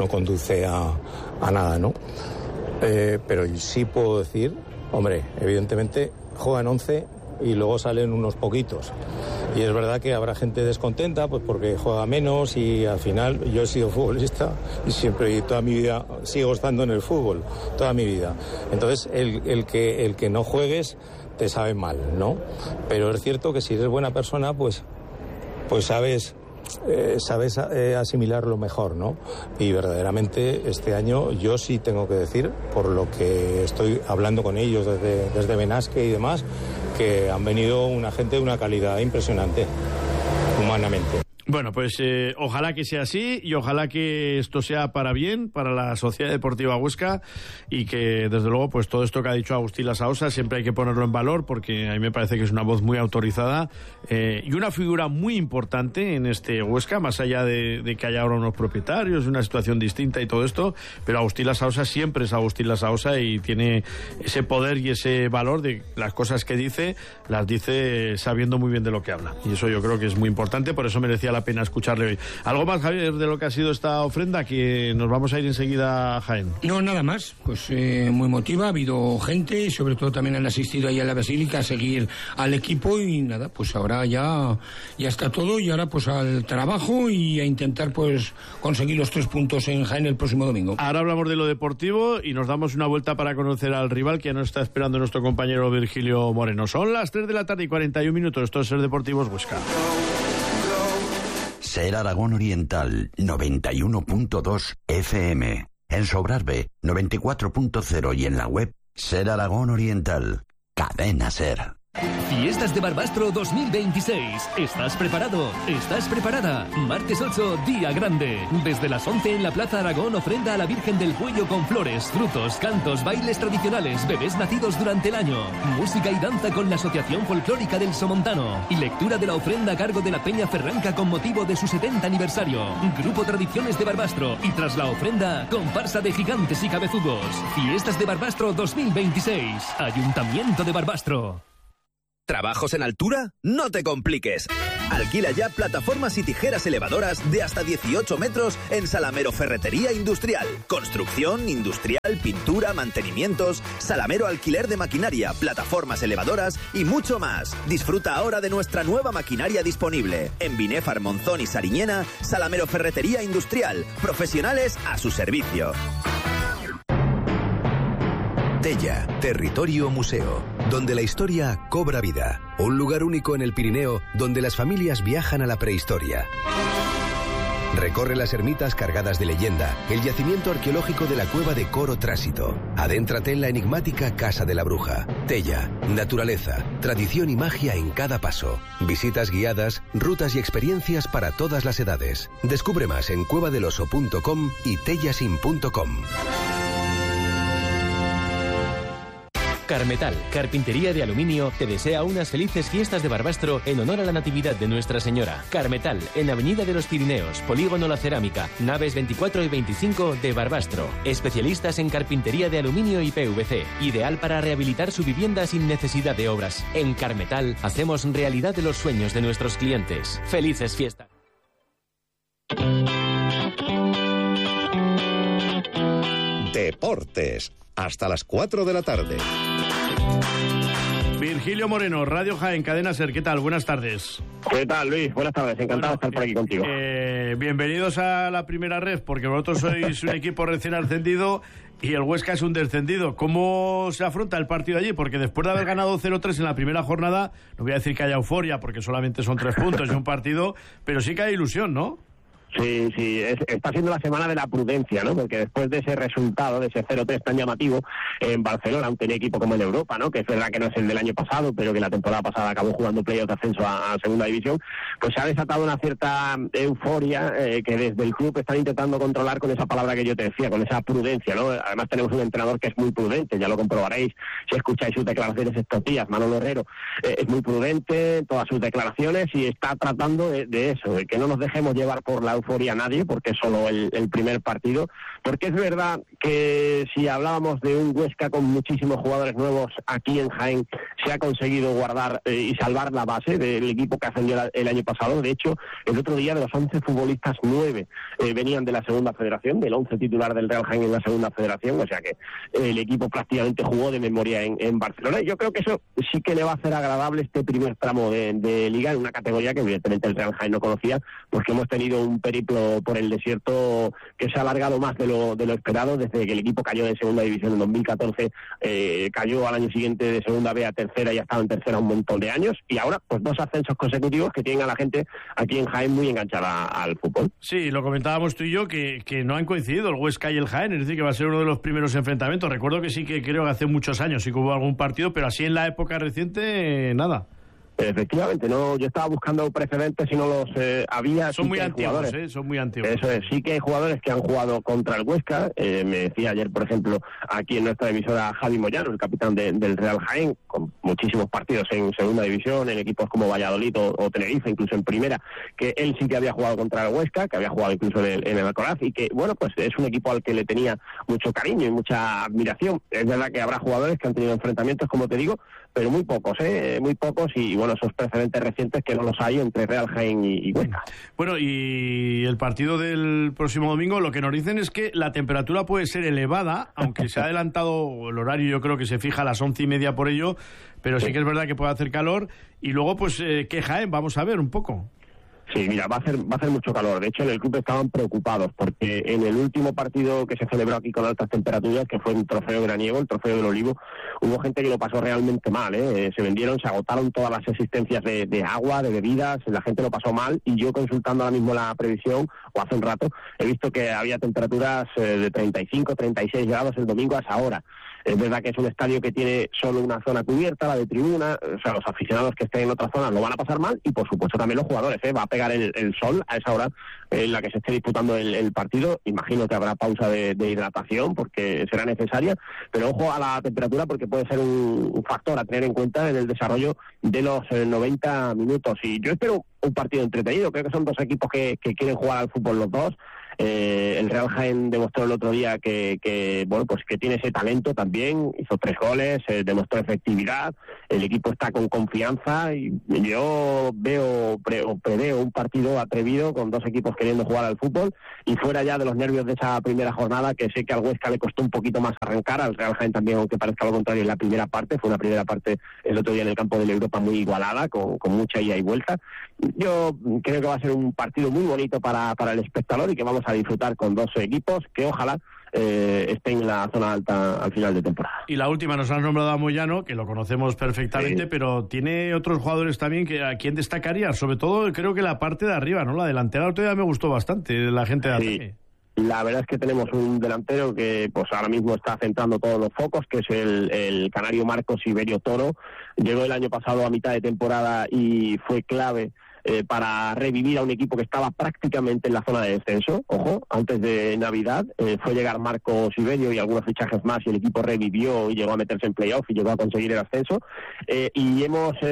a nada, ¿no? Pero sí puedo decir, hombre, evidentemente juegan 11 y luego salen unos poquitos. Y es verdad que habrá gente descontenta, pues porque juega menos, y al final yo he sido futbolista y siempre, y toda mi vida sigo estando en el fútbol, toda mi vida. Entonces el que no juegues te sabe mal, ¿no? Pero es cierto que si eres buena persona, pues sabes asimilarlo mejor, ¿no? Y verdaderamente este año yo sí tengo que decir, por lo que estoy hablando con ellos desde Benasque y demás, que han venido una gente de una calidad impresionante, humanamente. Bueno, pues ojalá que sea así y ojalá que esto sea para bien, para la Sociedad Deportiva Huesca, y que desde luego pues todo esto que ha dicho Agustín Lasaosa siempre hay que ponerlo en valor, porque a mí me parece que es una voz muy autorizada y una figura muy importante en este Huesca, más allá de que haya ahora unos propietarios, una situación distinta y todo esto, pero Agustín Lasaosa siempre es Agustín Lasaosa y tiene ese poder y ese valor de las cosas que dice, las dice sabiendo muy bien de lo que habla, y eso yo creo que es muy importante, por eso merecía la pena escucharle hoy. ¿Algo más, Javier, de lo que ha sido esta ofrenda? Que nos vamos a ir enseguida a Jaén. No, nada más. Pues muy emotiva, ha habido gente y sobre todo también han asistido ahí a la Basílica a seguir al equipo y nada, pues ahora ya está todo y ahora pues al trabajo y a intentar pues conseguir los 3 puntos en Jaén el próximo domingo. Ahora hablamos de lo deportivo y nos damos una vuelta para conocer al rival, que ya nos está esperando nuestro compañero Virgilio Moreno. Son las 3 de la tarde y 41 minutos. Esto es Ser Deportivos Huesca. Ser Aragón Oriental, 91.2 FM. En Sobrarbe, 94.0 y en la web Ser Aragón Oriental. Cadena Ser. Fiestas de Barbastro 2026. ¿Estás preparado? ¿Estás preparada? Martes 8, día grande. Desde las 11 en la Plaza Aragón, ofrenda a la Virgen del Cuello con flores, frutos, cantos, bailes tradicionales, bebés nacidos durante el año. Música y danza con la Asociación Folclórica del Somontano. Y lectura de la ofrenda a cargo de la Peña Ferranca con motivo de su 70 aniversario. Grupo Tradiciones de Barbastro. Y tras la ofrenda, comparsa de gigantes y cabezudos. Fiestas de Barbastro 2026. Ayuntamiento de Barbastro. ¿Trabajos en altura? No te compliques. Alquila ya plataformas y tijeras elevadoras de hasta 18 metros en Salamero Ferretería Industrial. Construcción, industrial, pintura, mantenimientos, Salamero Alquiler de maquinaria, plataformas elevadoras y mucho más. Disfruta ahora de nuestra nueva maquinaria disponible. En Binéfar, Monzón y Sariñena, Salamero Ferretería Industrial. Profesionales a su servicio. Tella, territorio museo, donde la historia cobra vida. Un lugar único en el Pirineo donde las familias viajan a la prehistoria. Recorre las ermitas cargadas de leyenda, el yacimiento arqueológico de la cueva de Coro Trásito. Adéntrate en la enigmática Casa de la Bruja. Tella, naturaleza, tradición y magia en cada paso. Visitas guiadas, rutas y experiencias para todas las edades. Descubre más en cuevadeloso.com y tellasin.com. Carmetal, carpintería de aluminio, te desea unas felices fiestas de Barbastro en honor a la Natividad de Nuestra Señora. Carmetal, en Avenida de los Pirineos, Polígono La Cerámica, naves 24 y 25 de Barbastro. Especialistas en carpintería de aluminio y PVC, ideal para rehabilitar su vivienda sin necesidad de obras. En Carmetal, hacemos realidad de los sueños de nuestros clientes. ¡Felices fiestas! Deportes, hasta las 4 de la tarde. Virgilio Moreno, Radio Jaén, Cadena SER, ¿qué tal? Buenas tardes. ¿Qué tal, Luis? Buenas tardes, encantado de estar por aquí contigo. Bienvenidos a la primera red, porque vosotros sois un equipo recién ascendido y el Huesca es un descendido. ¿Cómo se afronta el partido allí? Porque después de haber ganado 0-3 en la primera jornada, no voy a decir que haya euforia, porque solamente son 3 puntos y un partido, pero sí que hay ilusión, ¿no? Sí, está siendo la semana de la prudencia, ¿no? Porque después de ese resultado, de ese 0-3 tan llamativo en Barcelona, aunque tenía equipo como en Europa, ¿no? Que es verdad que no es el del año pasado, pero que la temporada pasada acabó jugando playoff de ascenso a segunda división, pues se ha desatado una cierta euforia que desde el club están intentando controlar con esa palabra que yo te decía, con esa prudencia, ¿no? Además tenemos un entrenador que es muy prudente, ya lo comprobaréis si escucháis sus declaraciones estos días, Manolo Herrero, es muy prudente en todas sus declaraciones y está tratando de eso, de que no nos dejemos llevar por la euforia a nadie, porque es solo el primer partido, porque es verdad que si hablábamos de un Huesca con muchísimos jugadores nuevos aquí en Jaén, se ha conseguido guardar y salvar la base del equipo que ascendió el año pasado. De hecho, el otro día de los 11 futbolistas, 9 venían de la segunda federación, del 11 titular del Real Jaén en la segunda federación, o sea que el equipo prácticamente jugó de memoria en Barcelona, y yo creo que eso sí que le va a hacer agradable este primer tramo de Liga en una categoría que evidentemente el Real Jaén no conocía, porque hemos tenido un periplo por el desierto que se ha alargado más de lo esperado desde que el equipo cayó de segunda división en 2014, cayó al año siguiente de segunda B a tercera y ha estado en tercera un montón de años, y ahora pues 2 ascensos consecutivos que tienen a la gente aquí en Jaén muy enganchada al fútbol. Sí, lo comentábamos tú y yo que no han coincidido el Huesca y el Jaén, es decir, que va a ser uno de los primeros enfrentamientos. Recuerdo que sí, que creo que hace muchos años sí que hubo algún partido, pero así en la época reciente nada. Efectivamente, no, yo estaba buscando precedentes y no los había. Son muy antiguos, son muy antiguos. Eso es, sí que hay jugadores que han jugado contra el Huesca. Me decía ayer, por ejemplo, aquí en nuestra emisora Javi Moyano, el capitán del Real Jaén, con muchísimos partidos en segunda división, en equipos como Valladolid o Tenerife, incluso en primera, que él sí que había jugado contra el Huesca, que había jugado incluso en el Alcoraz, y que, bueno, pues es un equipo al que le tenía mucho cariño y mucha admiración. Es verdad que habrá jugadores que han tenido enfrentamientos, como te digo, pero muy pocos, y bueno, esos precedentes recientes que no los hay entre Real Jaén y Huesca. Bueno, y el partido del próximo domingo, lo que nos dicen es que la temperatura puede ser elevada, aunque se ha adelantado el horario, yo creo que se fija a las 11:30 por ello, pero sí que es verdad que puede hacer calor, y luego pues ¿qué Jaén? Vamos a ver un poco. Sí, mira, va a hacer mucho calor. De hecho, en el club estaban preocupados porque en el último partido que se celebró aquí con altas temperaturas, que fue un trofeo veraniego, el trofeo del Olivo, hubo gente que lo pasó realmente mal, ¿eh? Se agotaron todas las existencias de agua, de bebidas, la gente lo pasó mal, y yo consultando ahora mismo la previsión, o hace un rato, he visto que había temperaturas de 35, 36 grados el domingo a esa hora. Es verdad que es un estadio que tiene solo una zona cubierta, la de tribuna, o sea, los aficionados que estén en otra zona lo van a pasar mal, y por supuesto también los jugadores, va a pegar el sol a esa hora en la que se esté disputando el partido. Imagino que habrá pausa de hidratación porque será necesaria, pero ojo a la temperatura porque puede ser un factor a tener en cuenta en el desarrollo de los 90 minutos. Y yo espero un partido entretenido. Creo que son dos equipos que quieren jugar al fútbol los dos. El Real Jaén demostró el otro día que tiene ese talento también, hizo 3 goles, demostró efectividad, el equipo está con confianza, y yo preveo un partido atrevido con dos equipos queriendo jugar al fútbol, y fuera ya de los nervios de esa primera jornada, que sé que al Huesca le costó un poquito más arrancar, al Real Jaén también, aunque parezca lo contrario en la primera parte. Fue una primera parte el otro día en el campo de la Europa muy igualada, con mucha ida y vuelta. Yo creo que va a ser un partido muy bonito para el espectador, y que vamos a disfrutar con dos equipos que ojalá estén en la zona alta al final de temporada. Y la última, nos han nombrado a Moyano, que lo conocemos perfectamente, pero tiene otros jugadores también que a quien destacaría, sobre todo creo que la parte de arriba, ¿no? La delantera el otro día me gustó bastante, la gente de ataque. La verdad es que tenemos un delantero que pues ahora mismo está centrando todos los focos, que es el canario Marcos Iberio Toro. Llegó el año pasado a mitad de temporada y fue clave para revivir a un equipo que estaba prácticamente en la zona de descenso. Ojo, antes de Navidad fue llegar Marcos Iberio y algunos fichajes más, y el equipo revivió y llegó a meterse en playoff y llegó a conseguir el ascenso. Y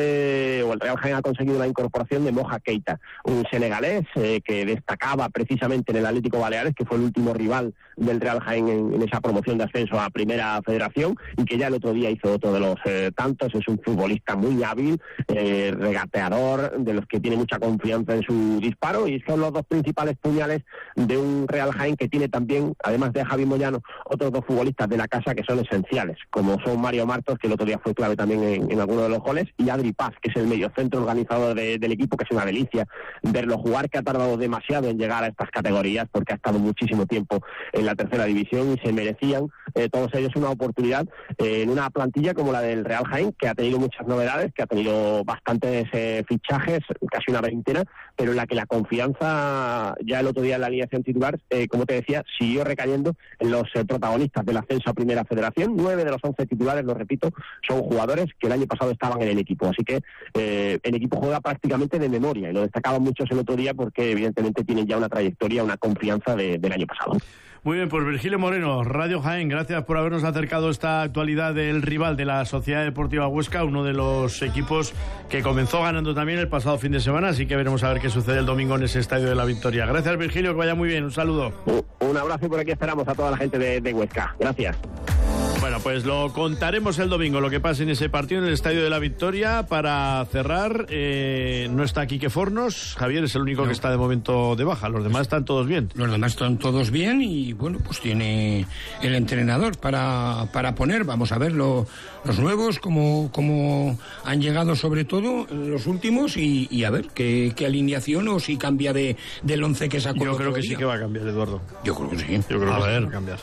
el Real Jaén ha conseguido la incorporación de Moja Keita, un senegalés que destacaba precisamente en el Atlético Baleares, que fue el último rival del Real Jaén en esa promoción de ascenso a Primera Federación, y que ya el otro día hizo otro de los tantos. Es un futbolista muy hábil, regateador, de los que tiene mucha confianza en su disparo, y son los dos principales puñales de un Real Jaén que tiene también, además de Javi Moyano, otros dos futbolistas de la casa que son esenciales, como son Mario Martos, que el otro día fue clave también en alguno de los goles, y Adri Paz, que es el mediocentro organizador del equipo, que es una delicia verlo jugar, que ha tardado demasiado en llegar a estas categorías porque ha estado muchísimo tiempo en la tercera división, y se merecían todos ellos una oportunidad en una plantilla como la del Real Jaén, que ha tenido muchas novedades, que ha tenido bastantes fichajes, casi una veintena, pero en la que la confianza ya el otro día en la alineación titular, como te decía, siguió recayendo en los protagonistas del ascenso a Primera Federación. 9 de los 11 titulares, lo repito, son jugadores que el año pasado estaban en el equipo, así que el equipo juega prácticamente de memoria, y lo destacaban muchos el otro día porque evidentemente tienen ya una trayectoria, una confianza del año pasado. Muy bien, pues Virgilio Moreno, Radio Jaén, gracias por habernos acercado esta actualidad del rival de la Sociedad Deportiva Huesca, uno de los equipos que comenzó ganando también el pasado fin de semana, así que veremos a ver qué sucede el domingo en ese Estadio de la Victoria. Gracias, Virgilio, que vaya muy bien, un saludo. Un abrazo, y por aquí esperamos a toda la gente de Huesca. Gracias. Bueno, pues lo contaremos el domingo, lo que pasa en ese partido en el Estadio de la Victoria. Para cerrar, no está Quique Fornos. Javier es el único que está de momento de baja. Los demás están todos bien. Los demás están todos bien, y bueno, pues tiene el entrenador para poner. Vamos a ver los nuevos, como han llegado, sobre todo los últimos, y a ver qué alineación, o si cambia del 11 que sacó. Yo creo que sí que va a cambiar, Eduardo. Yo creo que sí. Yo creo que va a cambiar.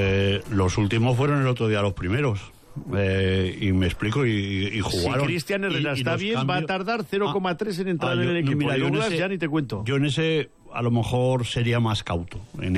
Los últimos fueron el otro día los primeros. Y me explico, y jugaron. Si Cristian Herrera está bien, cambios... va a tardar 0,3 en entrar en el equipo. Mira, ya ni te cuento. Yo en ese a lo mejor sería más cauto en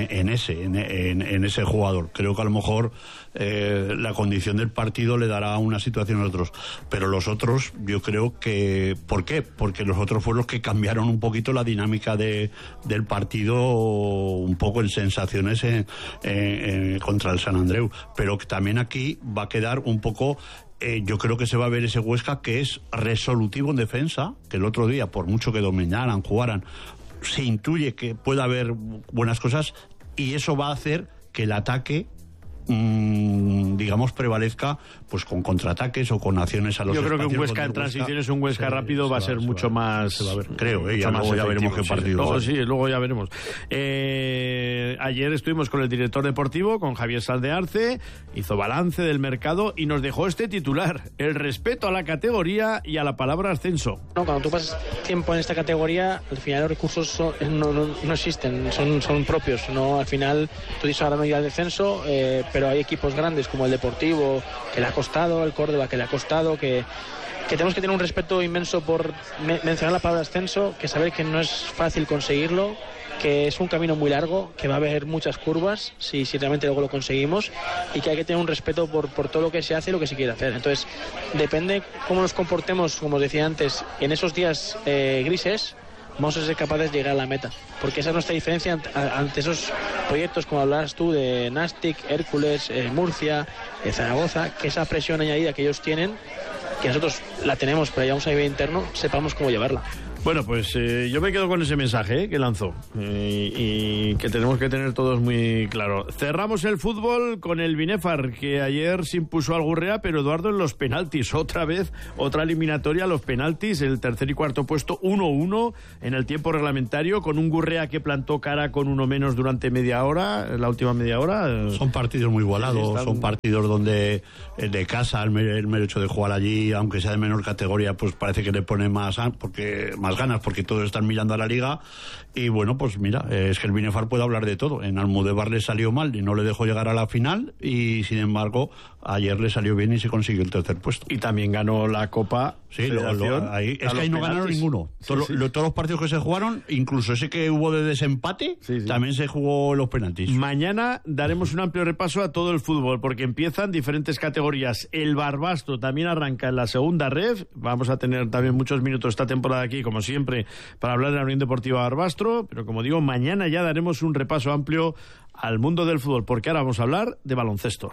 ese jugador. Creo que a lo mejor la condición del partido le dará una situación a otros, pero los otros yo creo que... ¿Por qué? Porque los otros fueron los que cambiaron un poquito la dinámica del partido, un poco en sensaciones contra el San Andreu, pero también aquí va a quedar un poco... yo creo que se va a ver ese Huesca que es resolutivo en defensa, que el otro día, por mucho que dominaran, jugaran, se intuye que puede haber buenas cosas, y eso va a hacer que el ataque digamos, prevalezca pues con contraataques o con acciones a los espacios. Yo creo que un Huesca en transiciones, un Huesca rápido va a ser mucho más... Se va a ver, creo, ya luego ya veremos qué partido. Luego ya veremos. Ayer estuvimos con el director deportivo, con Javier Saldearce, hizo balance del mercado y nos dejó este titular: el respeto a la categoría y a la palabra ascenso. No, cuando tú pasas tiempo en esta categoría, al final los recursos no existen, son propios, ¿no? Al final tú dices ahora no hay al descenso, pero hay equipos grandes como el Deportivo, que le ha costado, el Córdoba, que le ha costado, que tenemos que tener un respeto inmenso por mencionar la palabra ascenso, que saber que no es fácil conseguirlo, que es un camino muy largo, que va a haber muchas curvas si realmente luego lo conseguimos, y que hay que tener un respeto por todo lo que se hace y lo que se quiere hacer. Entonces, depende cómo nos comportemos, como os decía antes, en esos días grises, vamos a ser capaces de llegar a la meta, porque esa es nuestra diferencia ante esos proyectos, como hablabas tú, de Nastic, Hércules, Murcia, Zaragoza, que esa presión añadida que ellos tienen, que nosotros la tenemos, pero llevamos a nivel interno, sepamos cómo llevarla. Bueno, pues yo me quedo con ese mensaje que lanzó y que tenemos que tener todos muy claro. Cerramos el fútbol con el Binefar, que ayer se impuso al Gurrea, pero Eduardo en los penaltis. Otra vez, otra eliminatoria a los penaltis, el tercer y cuarto puesto 1-1 en el tiempo reglamentario, con un Gurrea que plantó cara con uno menos durante media hora, la última media hora. Son partidos muy igualados, son partidos donde de casa el hecho de jugar allí, aunque sea de menor categoría, pues parece que le pone más ganas, porque todos están mirando a la liga. Y bueno, pues mira, es que el Binefar puede hablar de todo. En Almudévar le salió mal y no le dejó llegar a la final, y sin embargo ayer le salió bien y se consiguió el tercer puesto. Y también ganó la Copa. Sí, es que ahí no ganaron ninguno. Todos los partidos que se jugaron, incluso ese que hubo de desempate, también se jugó los penaltis. Mañana daremos un amplio repaso a todo el fútbol, porque empiezan diferentes categorías. El Barbastro también arranca en la segunda ref. Vamos a tener también muchos minutos esta temporada aquí, como siempre, para hablar de la Unión Deportiva Barbastro, pero como digo, mañana ya daremos un repaso amplio al mundo del fútbol, porque ahora vamos a hablar de baloncesto.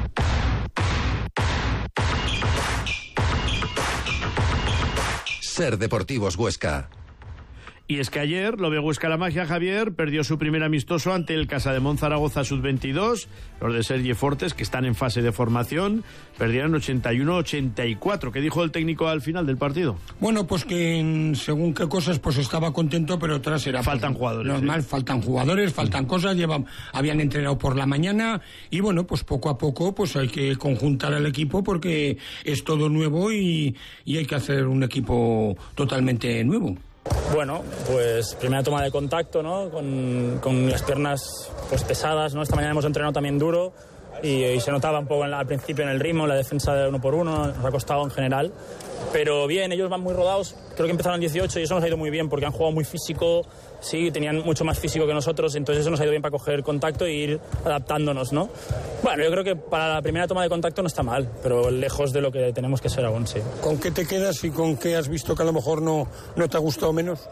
Ser Deportivos Huesca. Y es que ayer lo de Huesca La Magia, Javier, perdió su primer amistoso ante el Casademont Zaragoza Sub-22. Los de Sergi Fortes, que están en fase de formación, perdieron 81-84. ¿Qué dijo el técnico al final del partido? Bueno, pues que según qué cosas pues estaba contento, pero otras era... Faltan jugadores. Normal, faltan jugadores, faltan cosas, habían entrenado por la mañana, y bueno, pues poco a poco pues hay que conjuntar al equipo, porque es todo nuevo y hay que hacer un equipo totalmente nuevo. Bueno, pues primera toma de contacto, ¿no? Con las piernas pues pesadas, ¿no? Esta mañana hemos entrenado también duro y se notaba un poco al principio en el ritmo, en la defensa de 1 por 1, nos ha costado en general. Pero bien, ellos van muy rodados, creo que empezaron en 18 y eso nos ha ido muy bien porque han jugado muy físico, sí, tenían mucho más físico que nosotros, entonces eso nos ha ido bien para coger contacto e ir adaptándonos, ¿no? Bueno, yo creo que para la primera toma de contacto no está mal, pero lejos de lo que tenemos que ser aún, sí. ¿Con qué te quedas y con qué has visto que a lo mejor no te ha gustado menos?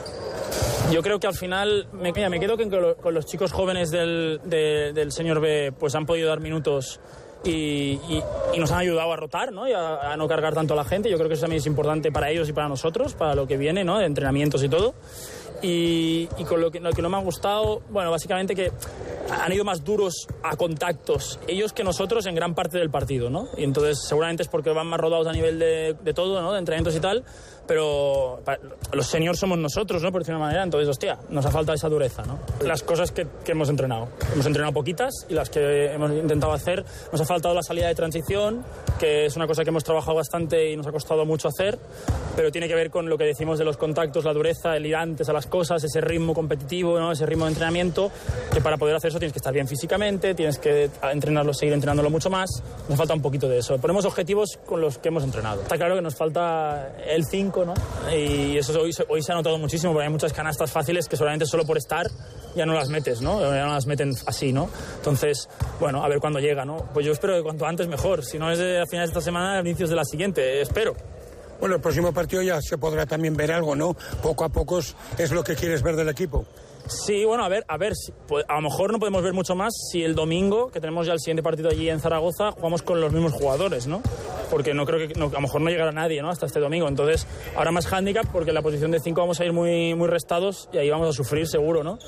Yo creo que al final me quedo con los chicos jóvenes del señor B, pues han podido dar minutos y nos han ayudado a rotar, ¿no? Y a no cargar tanto a la gente. Yo creo que eso también es importante para ellos y para nosotros, para lo que viene, ¿no? De entrenamientos y todo. Y con lo que no me ha gustado, bueno, básicamente que han ido más duros a contactos ellos que nosotros en gran parte del partido, ¿no? Y entonces seguramente es porque van más rodados a nivel de todo, ¿no? De entrenamientos y tal, pero los seniors somos nosotros, ¿no? Por decir una manera, entonces, hostia, nos ha faltado esa dureza, ¿no? Las cosas que hemos entrenado poquitas, y las que hemos intentado hacer, nos ha faltado la salida de transición, que es una cosa que hemos trabajado bastante y nos ha costado mucho hacer, pero tiene que ver con lo que decimos de los contactos, la dureza, el ir antes a las cosas, ese ritmo competitivo, ¿no? Ese ritmo de entrenamiento, que para poder hacer eso tienes que estar bien físicamente, tienes que seguir entrenándolo mucho más. Nos falta un poquito de eso. Ponemos objetivos con los que hemos entrenado. Está claro que nos falta el 5, ¿no? Y eso hoy se ha notado muchísimo, porque hay muchas canastas fáciles que solamente solo por estar ya no las metes, ¿no? Ya no las meten así, ¿no? Entonces, bueno, a ver cuándo llega, ¿no? Pues yo espero que cuanto antes mejor. Si no es a finales de esta semana, a inicios de la siguiente, espero. Bueno, el próximo partido ya se podrá también ver algo, ¿no? Poco a poco es lo que quieres ver del equipo. Sí, bueno, a ver, pues, a lo mejor no podemos ver mucho más si el domingo, que tenemos ya el siguiente partido allí en Zaragoza, jugamos con los mismos jugadores, ¿no? Porque no creo que, a lo mejor no llegará nadie, ¿no? Hasta este domingo. Entonces, ahora más hándicap, porque en la posición de 5 vamos a ir muy, muy restados y ahí vamos a sufrir seguro, ¿no?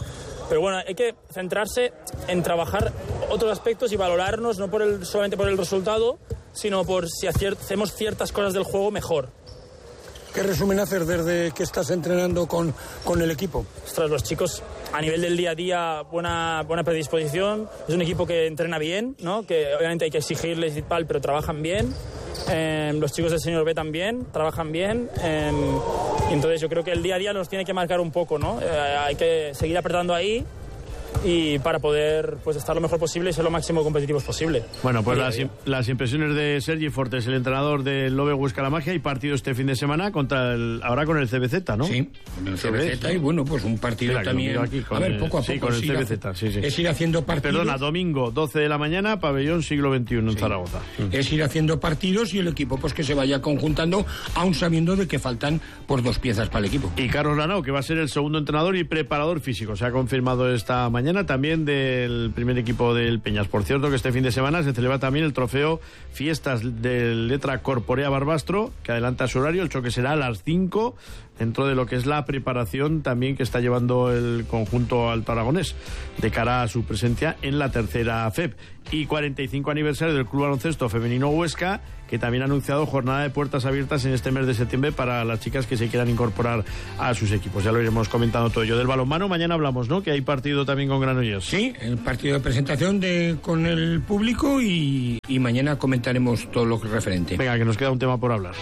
Pero bueno, hay que centrarse en trabajar otros aspectos y valorarnos no solamente por el resultado, sino por si hacemos ciertas cosas del juego mejor. ¿Qué resumen hacer desde que estás entrenando con el equipo? Ostras, los chicos a nivel del día a día, buena predisposición. Es un equipo que entrena bien, ¿no? Que obviamente hay que exigirles y tal, pero trabajan bien. Los chicos del señor B también trabajan bien. Entonces yo creo que el día a día nos tiene que marcar un poco, ¿no? Hay que seguir apretando ahí y para poder pues estar lo mejor posible y ser lo máximo competitivos posible. Bueno, pues las impresiones de Sergi Fortes, el entrenador del Lobe Huesca La Magia. Y partido este fin de semana ahora con el CBZ, ¿no? Sí, con el CBZ y bueno, pues un partido también. Poco a poco. Sí, con el CBZ, sí. Es ir haciendo partidos. Perdona, domingo, 12 de la mañana, pabellón siglo XXI en Zaragoza. Es ir haciendo partidos y el equipo pues que se vaya conjuntando, aún sabiendo de que faltan pues 2 piezas para el equipo. Y Carlos Lanao, que va a ser el segundo entrenador y preparador físico. Se ha confirmado esta mañana también del primer equipo del Peñas. Por cierto, que este fin de semana se celebra también el trofeo Fiestas de Letra Corporea Barbastro, que adelanta su horario. El choque será a las 5, dentro de lo que es la preparación también que está llevando el conjunto alto aragonés de cara a su presencia en la tercera FEP. Y 45 aniversario del Club Baloncesto Femenino Huesca, que también ha anunciado jornada de puertas abiertas en este mes de septiembre para las chicas que se quieran incorporar a sus equipos. Ya lo iremos comentando todo ello. Del balonmano mañana hablamos, ¿no? Que hay partido también con Granollers. Sí, el partido de presentación con el público y mañana comentaremos todo lo referente. Venga, que nos queda un tema por hablar.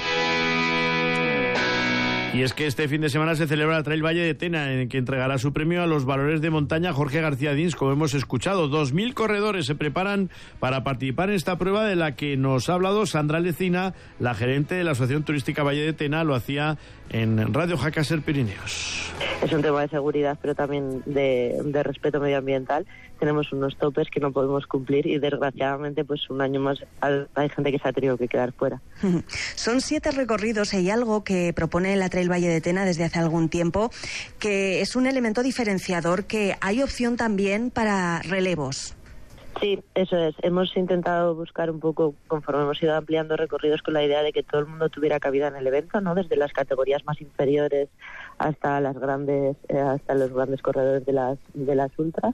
Y es que este fin de semana se celebra la Trail Valle de Tena, en el que entregará su premio a los valores de montaña Jorge García Dins, como hemos escuchado. 2.000 corredores se preparan para participar en esta prueba, de la que nos ha hablado Sandra Lecina, la gerente de la Asociación Turística Valle de Tena. Lo hacía en Radio Jacaser Pirineos. Es un tema de seguridad, pero también de respeto medioambiental. Tenemos unos topes que no podemos cumplir y desgraciadamente pues un año más hay gente que se ha tenido que quedar fuera. Son 7 recorridos y algo que propone la Trail Valle de Tena desde hace algún tiempo, que es un elemento diferenciador, que hay opción también para relevos. Sí, eso es. Hemos intentado buscar un poco, conforme hemos ido ampliando recorridos, con la idea de que todo el mundo tuviera cabida en el evento, ¿no? Desde las categorías más inferiores hasta los grandes corredores de las ultras.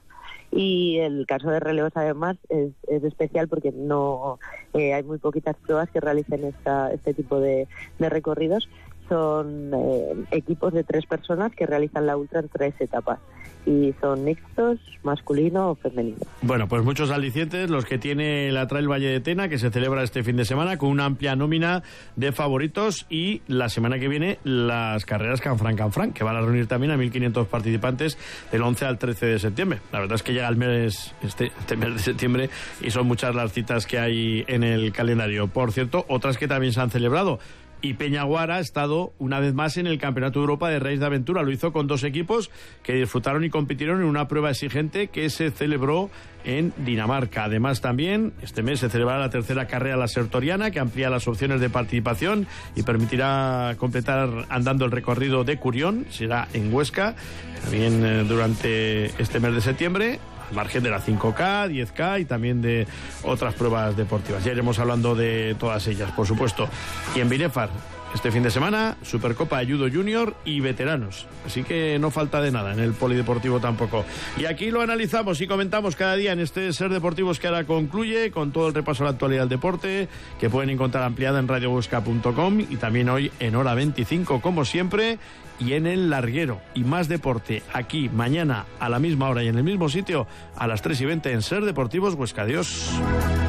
Y el caso de relevos además es especial porque no hay muy poquitas pruebas que realicen este tipo de recorridos. Son equipos de 3 personas que realizan la ultra en 3 etapas. Y son mixtos, masculino o femenino. Bueno, pues muchos alicientes los que tiene la Trail Valle de Tena, que se celebra este fin de semana con una amplia nómina de favoritos, y la semana que viene las carreras Canfranc, que van a reunir también a 1.500 participantes del 11 al 13 de septiembre. La verdad es que llega el mes este mes de septiembre y son muchas las citas que hay en el calendario. Por cierto, otras que también se han celebrado. Y Peñaguara ha estado una vez más en el Campeonato de Europa de Rallyes de Aventura. Lo hizo con 2 equipos que disfrutaron y compitieron en una prueba exigente que se celebró en Dinamarca. Además, también este mes se celebrará la tercera carrera La Sertoriana, que amplía las opciones de participación y permitirá completar andando el recorrido de Curión. Será en Huesca, también durante este mes de septiembre, al margen de la 5K, 10K y también de otras pruebas deportivas. Ya iremos hablando de todas ellas, por supuesto. Y en Binefar, este fin de semana, Supercopa de Judo Junior y veteranos. Así que no falta de nada en el polideportivo tampoco. Y aquí lo analizamos y comentamos cada día en este Ser Deportivos, que ahora concluye, con todo el repaso a la actualidad del deporte, que pueden encontrar ampliada en radiohuesca.com y también hoy en hora 25, como siempre, y en El Larguero. Y más deporte aquí mañana a la misma hora y en el mismo sitio a las 3:20 en Ser Deportivos Huesca. Adiós.